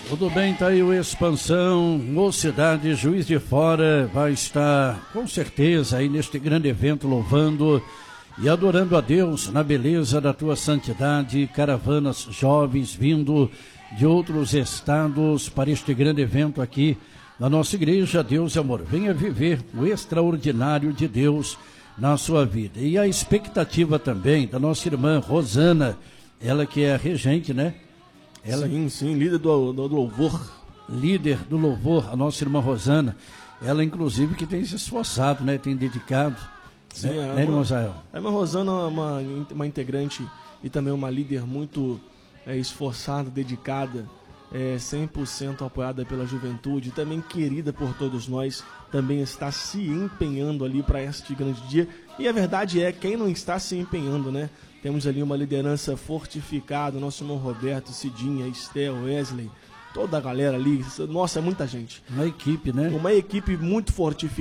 Tudo bem, tá aí o Expansão, Mocidade, Juiz de Fora, vai estar com certeza aí neste grande evento louvando e adorando a Deus na beleza da tua santidade, caravanas jovens vindo de outros estados para este grande evento aqui na nossa igreja. Deus e Amor, venha viver o extraordinário de Deus na sua vida. E a expectativa também da nossa irmã Rosana, ela que é a regente, né? Ela, sim, líder do louvor. Líder do louvor, a nossa irmã Rosana, ela inclusive que tem se esforçado, né? Tem dedicado. Sim, né, irmão Israel? A irmã Rosana é uma integrante e também uma líder muito esforçada, dedicada, 100% apoiada pela juventude, também querida por todos nós, também está se empenhando ali para este grande dia. E a verdade é, quem não está se empenhando, né? Temos ali uma liderança fortificada, nosso irmão Roberto, Cidinha, Estel, Wesley, toda a galera ali. Nossa, é muita gente. Uma equipe, né? Uma equipe muito fortificada.